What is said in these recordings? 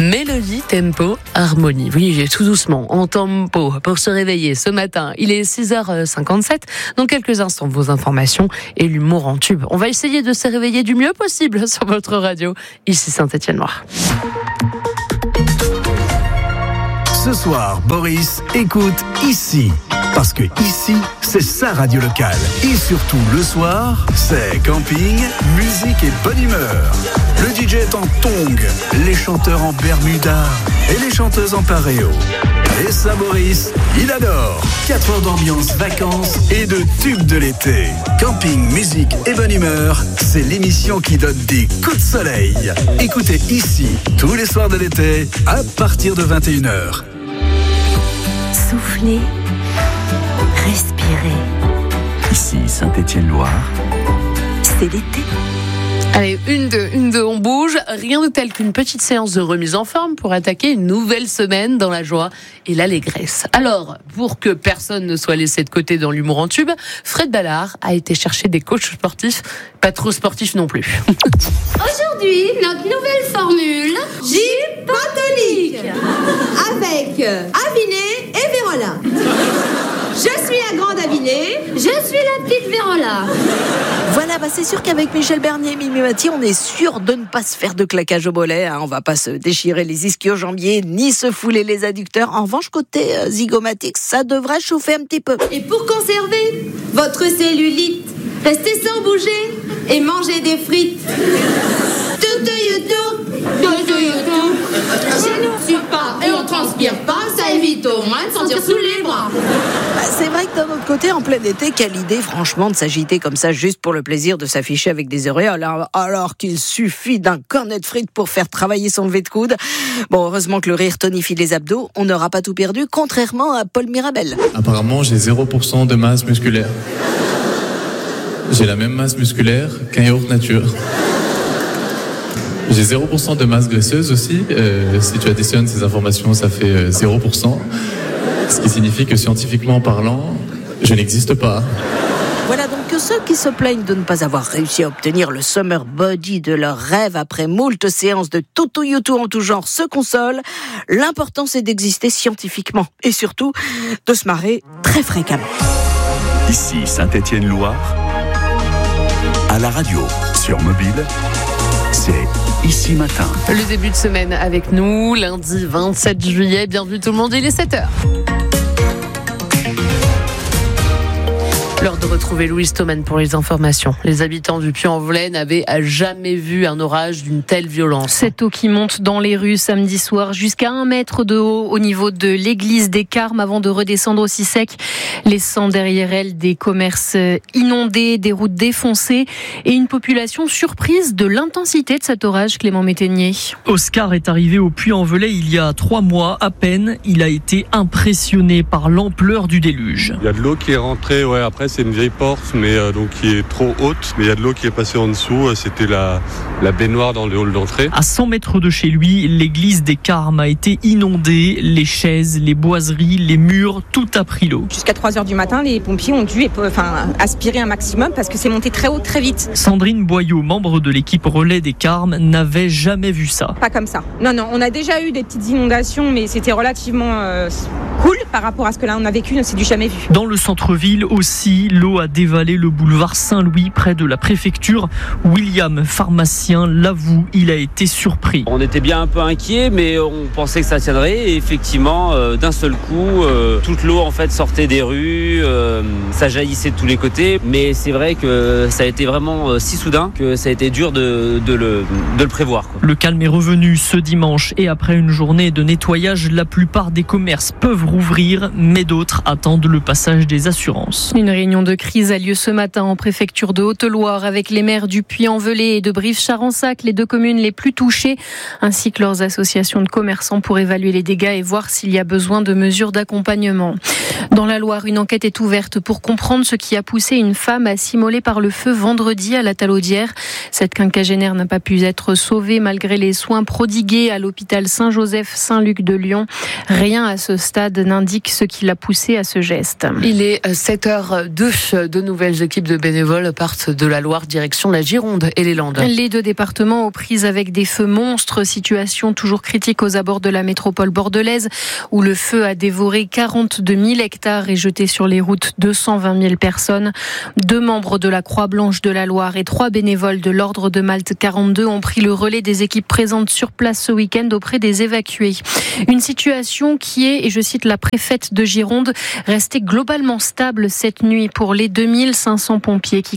Mélodie, tempo, harmonie. Oui, tout doucement, en tempo, pour se réveiller ce matin. Il est 6h57. Dans quelques instants, vos informations et l'humour en tube. On va essayer de se réveiller du mieux possible sur votre radio. Ici Saint-Étienne-Loire. Ce soir, Boris écoute ici. Parce que ici, c'est sa radio locale. Et surtout, le soir, c'est camping, musique et bonne humeur. Le DJ est en tongs, les chanteurs en bermuda et les chanteuses en paréo. Et ça, Boris, il adore. 4 heures d'ambiance, vacances et de tubes de l'été. Camping, musique et bonne humeur, c'est l'émission qui donne des coups de soleil. Écoutez ici, tous les soirs de l'été, à partir de 21h. Soufflez, respirez. Ici, Saint-Étienne-Loire. C'est l'été. Allez, une, deux, on bouge. Rien de tel qu'une petite séance de remise en forme pour attaquer une nouvelle semaine dans la joie et l'allégresse. Alors, pour que personne ne soit laissé de côté dans l'humour en tube, Fred Ballard a été chercher des coachs sportifs, pas trop sportifs non plus. Aujourd'hui, notre nouvelle formule, Gym Tonic, avec Aviné et Vérola. Je suis la grande Aviné, je suis la petite Vérola. Voilà, c'est sûr qu'avec Michel Bernier et Mimi Mati, on est sûr de ne pas se faire de claquage au mollet. On va pas se déchirer les ischio-jambiers, ni se fouler les adducteurs. En revanche, côté zygomatique, ça devrait chauffer un petit peu. Et pour conserver votre cellulite, restez sans bouger et mangez des frites. Chez nous, on suit pas et on transpire pas, ça évite au moins de sentir sous les bras. C'est vrai que d'un autre côté, en plein été, quelle idée franchement de s'agiter comme ça juste pour le plaisir de s'afficher avec des auréoles, alors qu'il suffit d'un cornet de frites pour faire travailler son lever de coude. Bon, heureusement que le rire tonifie les abdos, on n'aura pas tout perdu, contrairement à Paul Mirabel. Apparemment, j'ai 0% de masse musculaire. J'ai la même masse musculaire qu'un yaourt nature. J'ai 0% de masse graisseuse aussi. Si tu additionnes ces informations, ça fait 0%. Ce qui signifie que scientifiquement parlant, je n'existe pas. Voilà donc que ceux qui se plaignent de ne pas avoir réussi à obtenir le summer body de leur rêve après moult séances de toto-yoto en tout genre se consolent. L'important, c'est d'exister scientifiquement et surtout de se marrer très fréquemment. Ici, Saint-Étienne-Loire. À la radio, sur mobile, c'est Ici Matin. Le début de semaine avec nous, lundi 27 juillet. Bienvenue tout le monde, il est 7h. L'heure de retrouver Louise Thoman pour les informations. Les habitants du Puy-en-Velay n'avaient jamais vu un orage d'une telle violence. Cette eau qui monte dans les rues samedi soir jusqu'à 1 mètre de haut au niveau de l'église des Carmes avant de redescendre aussi sec, laissant derrière elle des commerces inondés, des routes défoncées et une population surprise de l'intensité de cet orage. Clément Métainier. Oscar est arrivé au Puy-en-Velay il y a 3 mois à peine. Il a été impressionné par l'ampleur du déluge. Il y a de l'eau qui est rentrée, après c'est une vieille porte, mais donc qui est trop haute. Mais il y a de l'eau qui est passée en dessous. C'était la baignoire dans le hall d'entrée. À 100 mètres de chez lui, l'église des Carmes a été inondée. Les chaises, les boiseries, les murs, tout a pris l'eau. Jusqu'à 3h du matin, les pompiers ont dû aspirer un maximum parce que c'est monté très haut, très vite. Sandrine Boyot, membre de l'équipe relais des Carmes, n'avait jamais vu ça. Pas comme ça. Non, on a déjà eu des petites inondations, mais c'était relativement cool par rapport à ce que là on a vécu. C'est du jamais vu. Dans le centre-ville aussi, l'eau a dévalé le boulevard Saint-Louis près de la préfecture. William, pharmacien, l'avoue, il a été surpris. On était bien un peu inquiets, mais on pensait que ça tiendrait. Et effectivement, d'un seul coup, toute l'eau en fait sortait des rues, ça jaillissait de tous les côtés. Mais c'est vrai que ça a été vraiment si soudain que ça a été dur de le prévoir. Le calme est revenu ce dimanche et après une journée de nettoyage, la plupart des commerces peuvent rouvrir, mais d'autres attendent le passage des assurances. Une réunion de crise a lieu ce matin en préfecture de Haute-Loire avec les maires du Puy-en-Velay et de Brive-Charensac, les 2 communes les plus touchées, ainsi que leurs associations de commerçants pour évaluer les dégâts et voir s'il y a besoin de mesures d'accompagnement. Dans la Loire, une enquête est ouverte pour comprendre ce qui a poussé une femme à s'immoler par le feu vendredi à la Talaudière. Cette quinquagénaire n'a pas pu être sauvée malgré les soins prodigués à l'hôpital Saint-Joseph Saint-Luc de Lyon. Rien à ce stade stade n'indique ce qui l'a poussé à ce geste. Il est 7h02. De nouvelles équipes de bénévoles partent de la Loire direction la Gironde et les Landes. Les deux départements aux prises avec des feux monstres, situation toujours critique aux abords de la métropole bordelaise où le feu a dévoré 42 000 hectares et jeté sur les routes 220 000 personnes. 2 membres de la Croix-Blanche de la Loire et 3 bénévoles de l'Ordre de Malte 42 ont pris le relais des équipes présentes sur place ce week-end auprès des évacués. Une situation qui est, et je cite la préfète de Gironde, restée globalement stable cette nuit pour les 2500 pompiers qui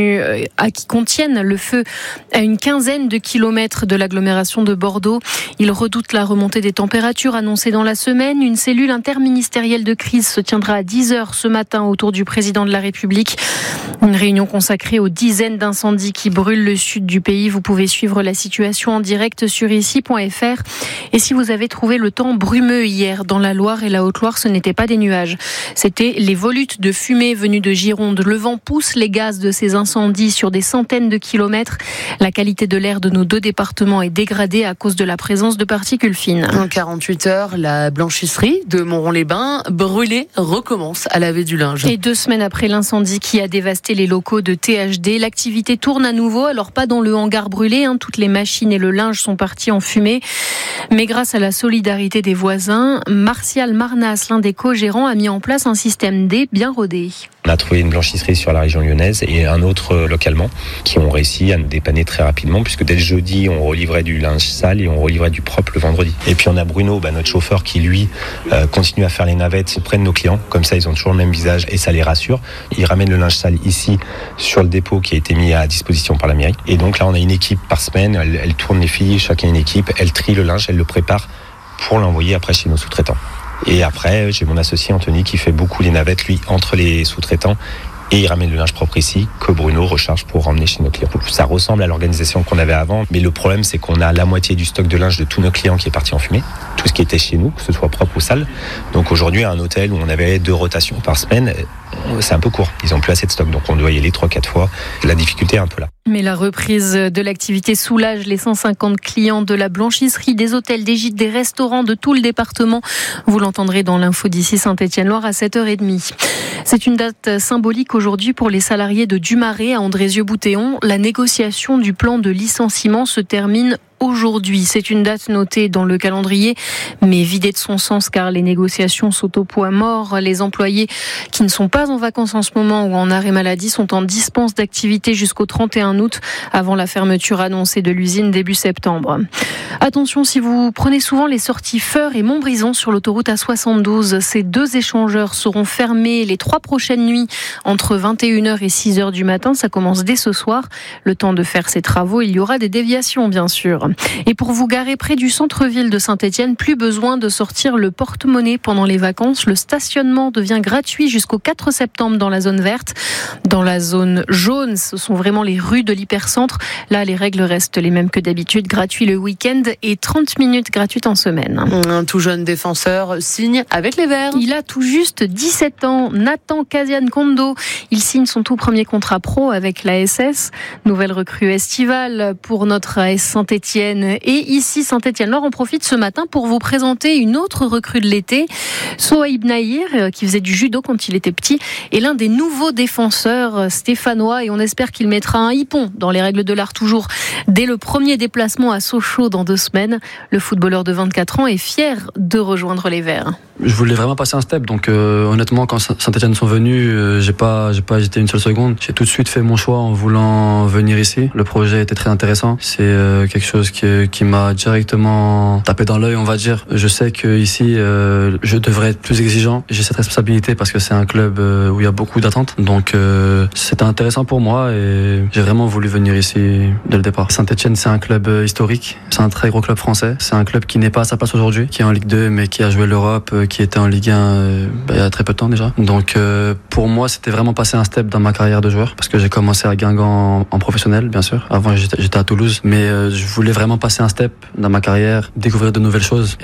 contiennent le feu à une quinzaine de kilomètres de l'agglomération de Bordeaux. Ils redoutent la remontée des températures annoncée dans la semaine. Une cellule interministérielle de crise se tiendra à 10h ce matin autour du président de la République. Une réunion consacrée aux dizaines d'incendies qui brûlent le sud du pays. Vous pouvez suivre la situation en direct sur ici.fr. Et si vous avez trouvé le temps brumeux hier dans la Loire et la Haute-Loire, ce n'était pas des nuages. C'était les volutes de fumée venues de Gironde. Le vent pousse les gaz de ces incendies sur des centaines de kilomètres. La qualité de l'air de nos 2 départements est dégradée à cause de la présence de particules fines. En 48 heures, la blanchisserie de Montron-les-Bains brûlée recommence à laver du linge. Et 2 semaines après l'incendie qui a dévasté les locaux de THD, l'activité tourne à nouveau. Alors pas dans le hangar brûlé, toutes les machines et le linge sont partis en fumée. Mais grâce à la solidarité des voisins, Martial Marnas, l'un des co-gérants, a mis en place un système D bien rodé. On a trouvé une blanchisserie sur la région lyonnaise et un autre localement qui ont réussi à nous dépanner très rapidement puisque dès le jeudi, on relivrait du linge sale et on relivrait du propre le vendredi. Et puis on a Bruno, notre chauffeur, qui lui continue à faire les navettes auprès de nos clients. Comme ça, ils ont toujours le même visage et ça les rassure. Il ramène le linge sale ici sur le dépôt qui a été mis à disposition par la mairie. Et donc là, on a une équipe par semaine. Elle tourne les filles, chacun une équipe. Elle trie le linge, elle le prépare pour l'envoyer après chez nos sous-traitants. Et après, j'ai mon associé Anthony qui fait beaucoup les navettes, lui, entre les sous-traitants. Et il ramène le linge propre ici, que Bruno recharge pour ramener chez nos clients. Ça ressemble à l'organisation qu'on avait avant, mais le problème, c'est qu'on a la moitié du stock de linge de tous nos clients qui est parti en fumée. Tout ce qui était chez nous, que ce soit propre ou sale. Donc aujourd'hui, à un hôtel où on avait 2 rotations par semaine, c'est un peu court. Ils n'ont plus assez de stock, donc on doit y aller 3-4 fois. La difficulté est un peu là. Mais la reprise de l'activité soulage les 150 clients de la blanchisserie, des hôtels, des gîtes, des restaurants de tout le département. Vous l'entendrez dans l'info d'ici Saint-Étienne-Loire à 7h30. C'est une date symbolique aujourd'hui pour les salariés de Dumaré à Andrézieux-Boutéon. La négociation du plan de licenciement se termine aujourd'hui. C'est une date notée dans le calendrier, mais vidée de son sens car les négociations sont au point mort. Les employés qui ne sont pas en vacances en ce moment ou en arrêt maladie sont en dispense d'activité jusqu'au 31 août avant la fermeture annoncée de l'usine début septembre. Attention, si vous prenez souvent les sorties Feur et Montbrison sur l'autoroute A72, ces 2 échangeurs seront fermés les 3 prochaines nuits entre 21h et 6h du matin. Ça commence dès ce soir. Le temps de faire ces travaux, il y aura des déviations bien sûr. Et pour vous garer près du centre-ville de Saint-Étienne, plus besoin de sortir le porte-monnaie pendant les vacances. Le stationnement devient gratuit jusqu'au 4 septembre dans la zone verte. Dans la zone jaune, ce sont vraiment les rues de l'hypercentre. Là, les règles restent les mêmes que d'habitude. Gratuit le week-end et 30 minutes gratuites en semaine. Un tout jeune défenseur signe avec les Verts. Il a tout juste 17 ans. Nathan Kasian-Kondo. Il signe son tout premier contrat pro avec la SS. Nouvelle recrue estivale pour notre AS Saint-Étienne. Et ici, Saint-Étienne-Loire, on profite ce matin pour vous présenter une autre recrue de l'été. Sohaib Nahir, qui faisait du judo quand il était petit, est l'un des nouveaux défenseurs stéphanois et on espère qu'il mettra un hippon dans les règles de l'art toujours dès le premier déplacement à Sochaux dans 2 semaines. Le footballeur de 24 ans est fier de rejoindre les Verts. Je voulais vraiment passer un step, donc honnêtement quand Saint-Étienne sont venus, j'ai pas hésité une seule seconde. J'ai tout de suite fait mon choix en voulant venir ici. Le projet était très intéressant. C'est quelque chose qui m'a directement tapé dans l'œil, on va dire. Je sais que ici, je devrais être plus exigeant. J'ai cette responsabilité parce que c'est un club où il y a beaucoup d'attentes. Donc c'était intéressant pour moi et j'ai vraiment voulu venir ici dès le départ. Saint-Étienne, c'est un club historique. C'est un très gros club français. C'est un club qui n'est pas à sa place aujourd'hui, qui est en Ligue 2 mais qui a joué l'Europe, qui était en Ligue 1 il y a très peu de temps déjà. Donc pour moi, c'était vraiment passer un step dans ma carrière de joueur parce que j'ai commencé à Guingamp en professionnel, bien sûr. Avant, j'étais à Toulouse, mais je voulais vraiment passer un step dans ma carrière, découvrir de nouvelles choses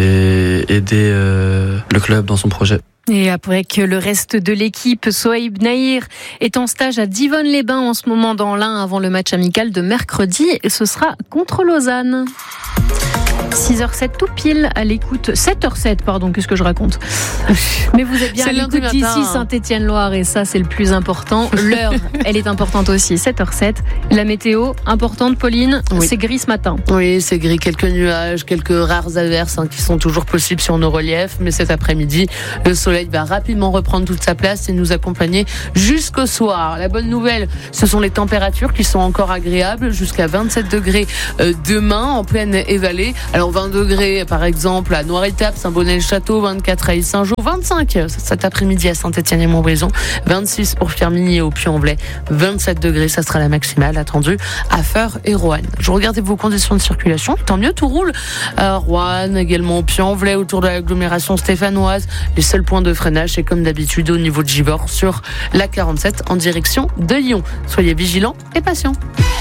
et aider le club dans son projet. Et après que le reste de l'équipe, Sohaib Nahir est en stage à Divonne-les-Bains en ce moment dans l'Ain avant le match amical de mercredi. Ce sera contre Lausanne. 6h07 tout pile à l'écoute. 7h07, pardon, qu'est-ce que je raconte? Mais vous êtes bien à l'écoute d'ici Saint-Étienne-Loire et ça, c'est le plus important. L'heure, elle est importante aussi. 7h07. La météo, importante, Pauline, oui. C'est gris ce matin. Oui, c'est gris. Quelques nuages, quelques rares averses qui sont toujours possibles sur nos reliefs. Mais cet après-midi, le soleil va rapidement reprendre toute sa place et nous accompagner jusqu'au soir. La bonne nouvelle, ce sont les températures qui sont encore agréables, jusqu'à 27 degrés demain en plaine et vallée. Alors 20 degrés par exemple à Noir-Étape, Saint-Bonnet-le-Château, 24 à Issingeau, 25 cet après-midi à Saint-Étienne et Montbrison, 26 pour Firminy et au Puy-en-Velay, 27 degrés, ça sera la maximale attendue à Feurs et Roanne. Je regardais vos conditions de circulation, tant mieux, tout roule à Roanne, également au Puy-en-Velay, autour de l'agglomération stéphanoise. Les seuls points de freinage, c'est comme d'habitude au niveau de Givors sur la 47 en direction de Lyon. Soyez vigilants et patients.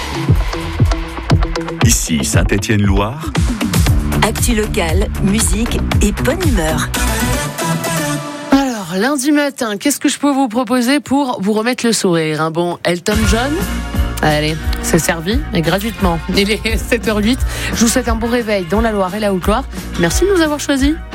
Ici Saint-Étienne-Loire. Actu locale, musique et bonne humeur. Alors, lundi matin, qu'est-ce que je peux vous proposer pour vous remettre le sourire? Un bon Elton John? Allez, c'est servi, et gratuitement. Il est 7h08. Je vous souhaite un bon réveil dans la Loire et la Haute-Loire. Merci de nous avoir choisis.